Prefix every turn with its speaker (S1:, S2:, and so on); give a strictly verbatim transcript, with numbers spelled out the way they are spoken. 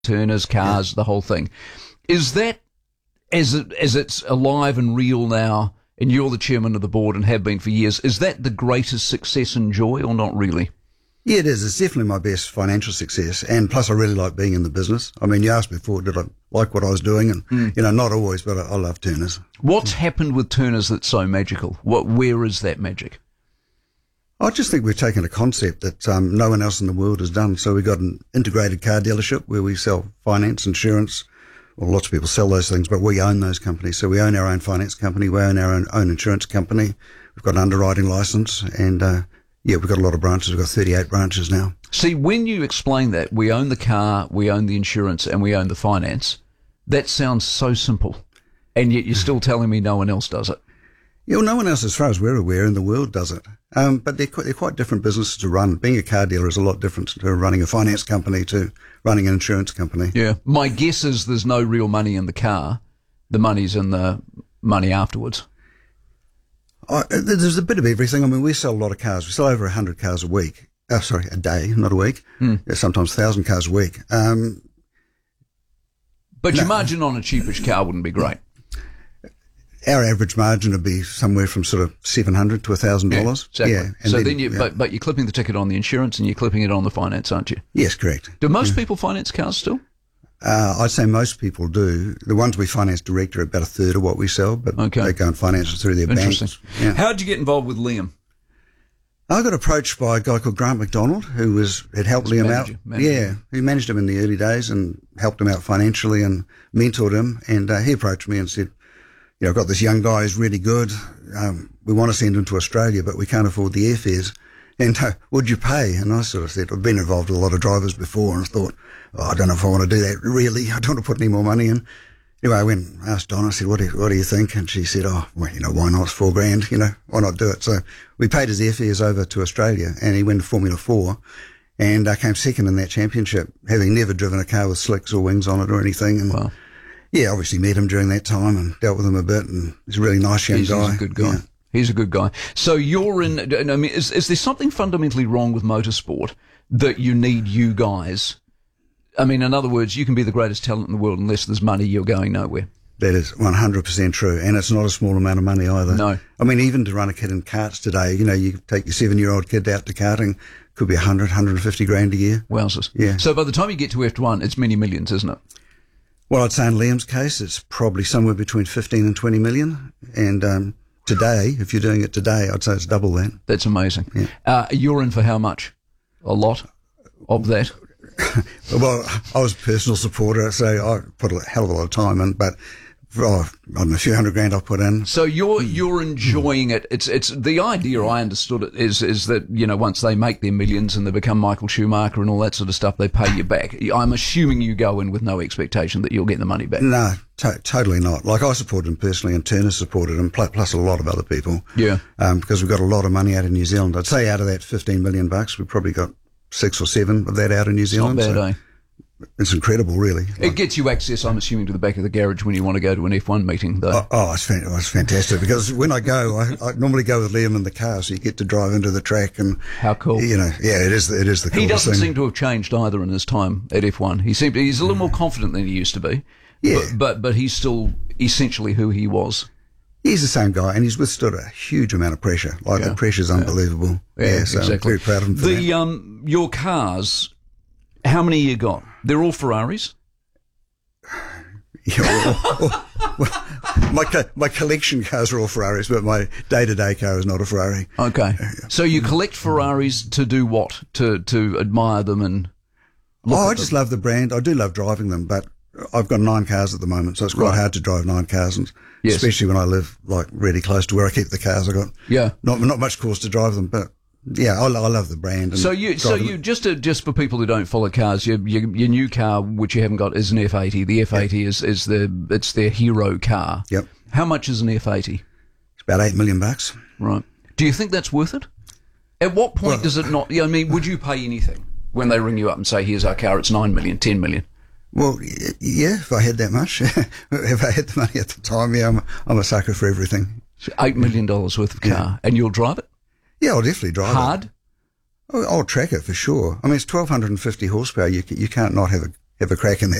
S1: Turners, cars, yeah. the whole thing. Is that, as it, as it's alive and real now, and you're the chairman of the board and have been for years, is that the greatest success and joy, or not really?
S2: Yeah, it is. It's definitely my best financial success. And plus, I really like being in the business. I mean, you asked before, did I like what I was doing? And, mm. you know, not always, but I, I love Turners.
S1: What's happened with Turners that's so magical? What, where is that magic?
S2: I just think we've taken a concept that um, no one else in the world has done. So we've got an integrated car dealership where we sell finance, insurance. Well, lots of people sell those things, but we own those companies. So we own our own finance company. We own our own, own insurance company. We've got an underwriting license and, uh, yeah, we've got a lot of branches. We've got thirty-eight branches now.
S1: See, when you explain that, we own the car, we own the insurance, and we own the finance, that sounds so simple. And yet you're still telling me no one else does it.
S2: Yeah, well, no one else, as far as we're aware, in the world does it. Um, but they're quite, they're quite different businesses to run. Being a car dealer is a lot different to running a finance company to running an insurance company.
S1: Yeah. My guess is there's no real money in the car. The money's in the money afterwards.
S2: Oh, there's a bit of everything. I mean, we sell a lot of cars. We sell over one hundred cars a week. Oh, sorry, a day, not a week. Mm. Sometimes one thousand cars a week. Um,
S1: but
S2: no,
S1: your margin on a cheapish car wouldn't be great.
S2: Our average margin would be somewhere from sort of seven hundred dollars to one thousand dollars.
S1: Yeah, exactly. Yeah, so then, then you, yeah. but, but you're clipping the ticket on the insurance and you're clipping it on the finance, aren't you?
S2: Yes, correct.
S1: Do most
S2: yeah.
S1: people finance cars still?
S2: Uh, I'd say most people do. The ones we finance direct are about a third of what we sell, but
S1: okay.
S2: they go and finance it through their banks.
S1: Yeah. How did you get involved with Liam?
S2: I got approached by a guy called Grant McDonald, who was had helped Liam manager, out. Manager. Yeah, he managed him in the early days and helped him out financially and mentored him. And uh, he approached me and said, you know, I've got this young guy who's really good. Um, we want to send him to Australia, but we can't afford the airfares. And uh, would you pay? And I sort of said, I've been involved with a lot of drivers before and I thought, oh, I don't know if I want to do that really. I don't want to put any more money in. Anyway, I went and asked Donna, I said, what do, you, what do you think? And she said, oh, well, you know, why not? It's four grand, you know, why not do it? So we paid his airfares over to Australia and he went to Formula Four and I uh, came second in that championship, having never driven a car with slicks or wings on it or anything. And
S1: wow.
S2: yeah, obviously met him during that time and dealt with him a bit and he's a really nice young
S1: he's,
S2: guy.
S1: He's a good guy.
S2: Yeah.
S1: He's a good guy. So you're in, I mean, is, is there something fundamentally wrong with motorsport that you need you guys? I mean, in other words, you can be the greatest talent in the world unless there's money, you're going nowhere.
S2: That is one hundred percent true. And it's not a small amount of money either.
S1: No.
S2: I mean, even to run a kid in karts today, you know, you take your seven-year-old kid out to karting, could be one hundred, one hundred fifty grand a year.
S1: Wowzers.
S2: Yeah.
S1: So by the time you get to F one, it's many millions, isn't it?
S2: Well, I'd say in Liam's case, it's probably somewhere between fifteen and twenty million. And um, today, if you're doing it today, I'd say it's double that.
S1: That's amazing.
S2: Yeah.
S1: Uh, you're in for how much? A lot of that?
S2: Well, I was a personal supporter, so I put a hell of a lot of time in, but oh, I don't know, a few hundred grand I put in.
S1: So you're you're enjoying it. It's it's the idea. I understood it is is that you know once they make their millions and they become Michael Schumacher and all that sort of stuff, they pay you back. I'm assuming you go in with no expectation that you'll get the money back.
S2: No, to- totally not. Like I supported him personally, and Turner supported him, pl- plus a lot of other people.
S1: Yeah,
S2: um, because we've got a lot of money out of New Zealand. I'd say out of that fifteen million bucks, we've probably got six or seven of that out of New Zealand.
S1: It's not bad,
S2: so
S1: eh?
S2: It's incredible, really.
S1: It like, gets you access, I'm assuming, to the back of the garage when you want to go to an F one meeting, though.
S2: Oh, oh it's, fan- it's fantastic, because when I go, I, I normally go with Liam in the car, so you get to drive into the track. And
S1: how cool.
S2: You know, yeah, it is, it is the coolest thing.
S1: He doesn't seem to have changed either in his time at F one. He seemed, he's a little more confident than he used to be.
S2: Yeah.
S1: But, but, but he's still essentially who he was.
S2: He's the same guy, and he's withstood a huge amount of pressure. Like, yeah. the pressure's unbelievable.
S1: Yeah,
S2: yeah so
S1: exactly.
S2: I'm very proud of him for
S1: the,
S2: that.
S1: Um, your cars, how many you got? They're all Ferraris?
S2: Yeah, well, well, well, my co- my collection cars are all Ferraris, but my day-to-day car is not a Ferrari.
S1: Okay. So you collect Ferraris to do what? To to admire them and look
S2: Oh,
S1: at
S2: I
S1: them?
S2: just love the brand. I do love driving them, but I've got nine cars at the moment, so it's quite
S1: Right.
S2: hard to drive nine cars, and
S1: Yes.
S2: especially when I live like really close to where I keep the cars. I got
S1: Yeah.
S2: not not much cause to drive them, but yeah, I, I love the brand. And
S1: So you, so
S2: driving
S1: you,
S2: them.
S1: just to, just for people who don't follow cars, your, your your new car, which you haven't got, is an F eighty. The F eighty is is the it's their hero car.
S2: Yep.
S1: How much is an F eighty?
S2: It's about eight million bucks.
S1: Right. Do you think that's worth it? At what point
S2: Well-
S1: does it not? I mean, would you pay anything when they ring you up and say, "Here's our car. It's nine million, ten million"?
S2: Well, y- yeah, if I had that much, if I had the money at the time, yeah, I'm, I'm a sucker for everything.
S1: So eight million dollars worth of car,
S2: Yeah.
S1: and you'll drive it
S2: Yeah, I'll definitely drive it.
S1: hard.
S2: I'll, I'll track it for sure. I mean, it's twelve fifty horsepower. You ca- you can't not have a have a crack in that.